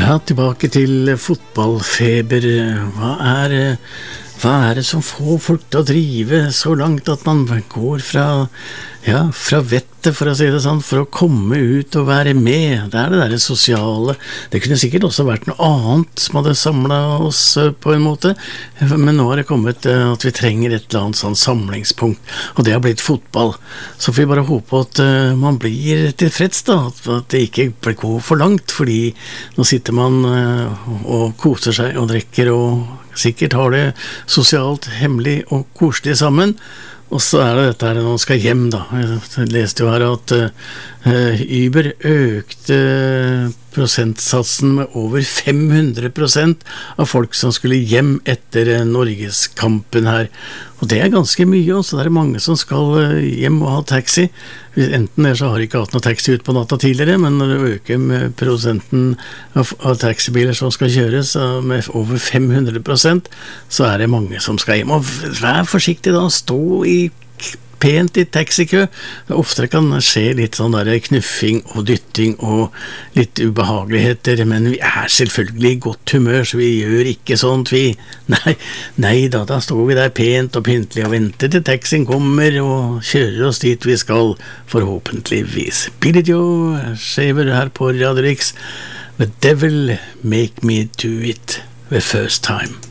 Ja, tilbake til fotballfeber. Hva er det som får folk til å drive så langt at man går fra vettet, for å si det sånn, for å komme ut og være med? Det er det der sosiale. Det kunne sikkert også vært noe annet som hadde samlet oss på en måte, men nå har det kommet at vi trenger et eller annet sånn samlingspunkt, og det har blitt fotball. Så får vi bare håpe at man blir tilfreds da, at det ikke går for langt, fordi nå sitter man og koser seg og drikker og sikkert har det sosialt, hemmelig og koselig sammen. Og så er det dette her når man skal hjem da. Jeg leste jo her at Uber økte prosentsatsen med over 500% av folk som skulle hjem etter Norgeskampen her. Og det er ganske mye, og så det er mange som skal hjem og ha taxi. Enten så har de ikke hatt noe taxi ut på natta tidligere, men når det øker med prosenten av taxibiler som skal kjøres med over 500%, så er det mange som skal hjem. Og vær forsiktig da, stå pent i taxikø. Ofte kan skje litt sånn der knuffing og dytting og litt ubehageligheter, men vi er selvfølgelig i godt humør, så vi gjør ikke sånt nei da står vi der pent og pyntelig og venter til taxien kommer og kjører oss dit vi skal, forhåpentligvis. Billy Joe Shaver her på Radio Rix. The devil make me do it the first time.